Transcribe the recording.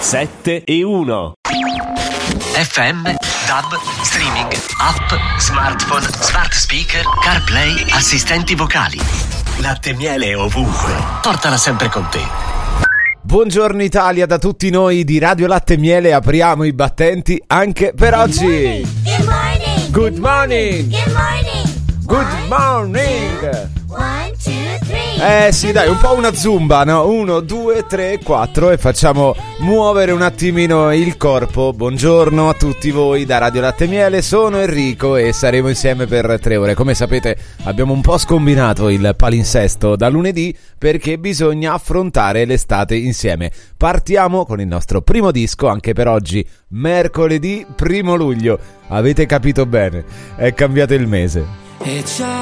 7-1. FM, DAB, streaming, app, smartphone, smart speaker, CarPlay, assistenti vocali. Latte e miele ovunque. Portala sempre con te. Buongiorno Italia, da tutti noi di Radio Latte e Miele apriamo i battenti anche per oggi. Good morning. Good morning. Good morning. Good morning. 1, 2, 3. Sì, dai, un po' una zumba, no? 1, 2, 3, 4 e facciamo muovere un attimino il corpo. Buongiorno a tutti voi da Radio Latte e Miele, sono Enrico e saremo insieme per 3 ore. Come sapete abbiamo un po' scombinato il palinsesto da lunedì perché bisogna affrontare l'estate insieme. Partiamo con il nostro primo disco anche per oggi, mercoledì 1 luglio. Avete capito bene, è cambiato il mese.